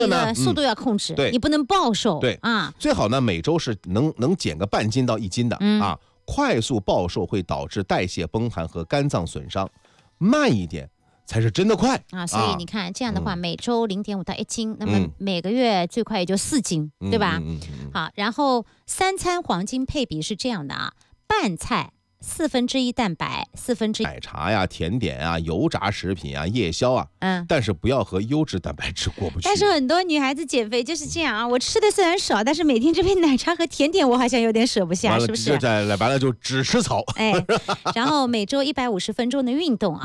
这个速度要控制， 对， 你不能暴瘦， 对啊， 最好呢每周是能减个半斤到1斤的啊。快速暴瘦会导致代谢崩盘和肝脏损伤，慢一点才是真的快啊。所以你看这样的话，每周0.5到1斤，那么每个月最快也就4斤，对吧？好，然后3餐黄金配比是这样的啊，拌菜1/4蛋白，1/4 奶茶呀、甜点啊、油炸食品啊、夜宵啊，但是不要和优质蛋白质过不去。 但是很多女孩子减肥就是这样啊，我吃的虽然少，但是每天这杯奶茶和甜点我好像有点舍不下，是不是？ 完了就只吃草。 然后每周150分钟的运动啊。